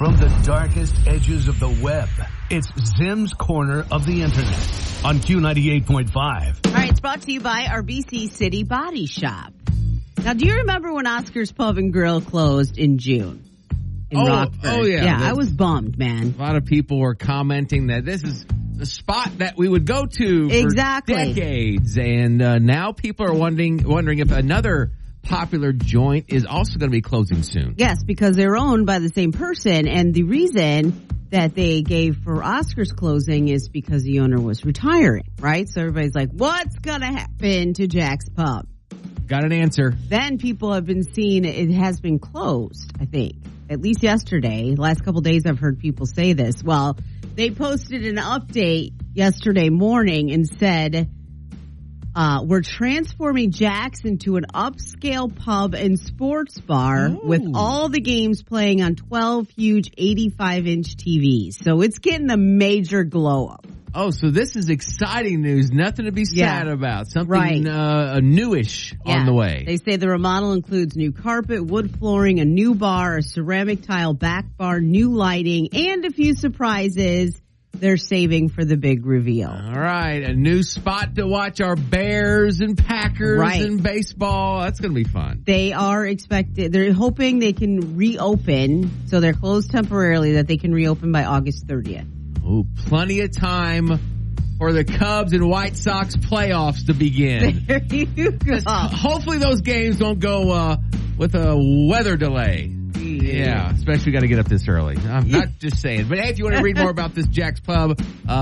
From the darkest edges of the web, it's Zim's Corner of the Internet on Q98.5. All right, it's brought to you by our BC City Body Shop. Now, do you remember when Oscar's Pub and Grill closed in June in Rockford? Oh, yeah. Yeah, I was bummed, man. A lot of people were commenting that this is the spot that we would go to for decades. And now people are wondering if another popular joint is also going to be closing soon. Yes, because they're owned by the same person. And the reason that they gave for Oscar's closing is because the owner was retiring, right? So everybody's like, what's going to happen to Jack's Pub? Got an answer. Then people have been seeing it has been closed, I think. At least yesterday. Last couple of days I've heard people say this. Well, they posted an update yesterday morning and said, we're transforming Jack's into an upscale pub and sports bar with all the games playing on 12 huge 85-inch TVs. So it's getting a major glow up. Oh, so this is exciting news. Nothing to be sad about. Something newish on the way. They say the remodel includes new carpet, wood flooring, a new bar, a ceramic tile back bar, new lighting, and a few surprises they're saving for the big reveal. All right. A new spot to watch our Bears and Packers and baseball. That's going to be fun. They're hoping they can reopen. So they're closed temporarily, that they can reopen by August 30th. Oh, plenty of time for the Cubs and White Sox playoffs to begin. There you go. Hopefully those games don't go with a weather delay. Yeah, especially got to get up this early. I'm not just saying. But hey, if you want to read more about this Jack's Pub,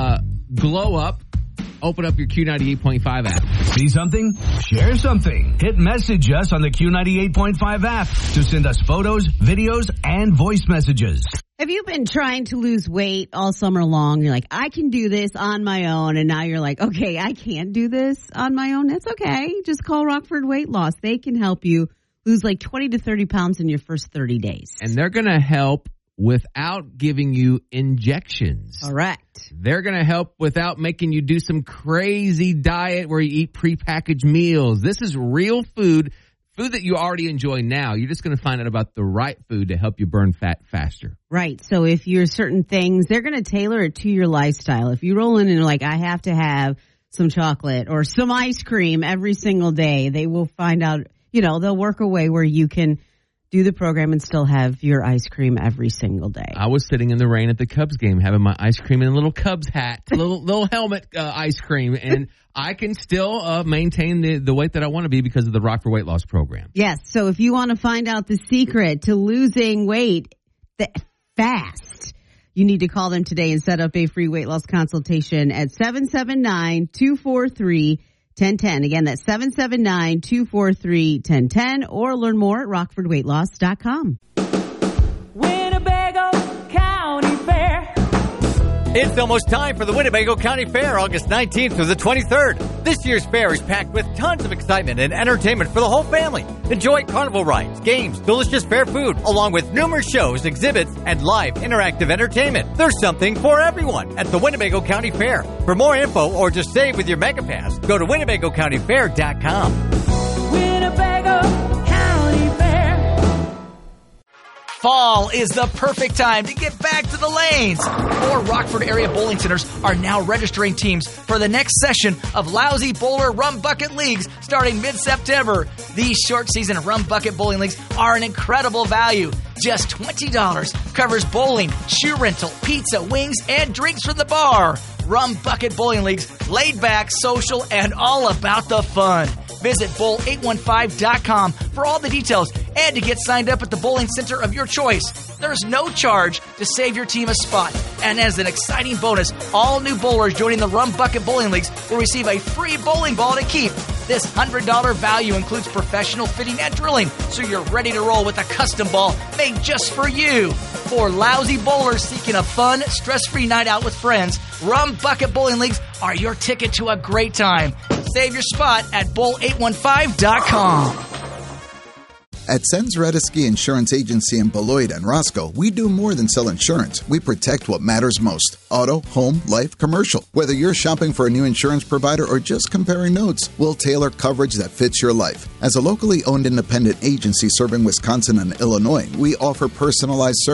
glow up. Open up your Q98.5 app. See something? Share something. Hit message us on the Q98.5 app to send us photos, videos, and voice messages. Have you been trying to lose weight all summer long? You're like, I can do this on my own. And now you're like, okay, I can't do this on my own. That's okay. Just call Rockford Weight Loss. They can help you lose like 20 to 30 pounds in your first 30 days. And they're going to help without giving you injections. Correct. They're going to help without making you do some crazy diet where you eat prepackaged meals. This is real food that you already enjoy now. You're just going to find out about the right food to help you burn fat faster. Right. So if you're certain things, they're going to tailor it to your lifestyle. If you roll in and you're like, I have to have some chocolate or some ice cream every single day, they will find out, they'll work a way where you can do the program and still have your ice cream every single day. I was sitting in the rain at the Cubs game having my ice cream in a little Cubs hat, little helmet ice cream, and I can still maintain the weight that I want to be because of the Rockford Weight Loss program. Yes, so if you want to find out the secret to losing weight fast, you need to call them today and set up a free weight loss consultation at 779-243-1010. Again, that's 779-243-1010, or learn more at rockfordweightloss.com. Winnebago County Fair. It's almost time for the Winnebago County Fair, August 19th through the 23rd. This year's fair is packed with tons of excitement and entertainment for the whole family. Enjoy carnival rides, games, delicious fair food, along with numerous shows, exhibits, and live interactive entertainment. There's something for everyone at the Winnebago County Fair. For more info or just save with your MegaPass, go to WinnebagoCountyFair.com. Winnebago County Fair. Fall is the perfect time to get back to the lanes. 4 Rockford area bowling centers are now registering teams for the next session of Lousy Bowler Rum Bucket Leagues starting mid-September. These short season Rum Bucket Bowling Leagues are an incredible value. Just $20 covers bowling, shoe rental, pizza, wings, and drinks from the bar. Rum Bucket Bowling Leagues, laid back, social, and all about the fun. Visit bowl815.com for all the details and to get signed up at the bowling center of your choice. There's no charge to save your team a spot. And as an exciting bonus, all new bowlers joining the Rum Bucket Bowling Leagues will receive a free bowling ball to keep. This $100 value includes professional fitting and drilling, so you're ready to roll with a custom ball made just for you. For lousy bowlers seeking a fun, stress-free night out with friends, Rum Bucket Bowling Leagues are your ticket to a great time. Save your spot at bowl815.com. At Sens Redesky Insurance Agency in Beloit and Roscoe, we do more than sell insurance. We protect what matters most. Auto, home, life, commercial. Whether you're shopping for a new insurance provider or just comparing notes, we'll tailor coverage that fits your life. As a locally owned independent agency serving Wisconsin and Illinois, we offer personalized service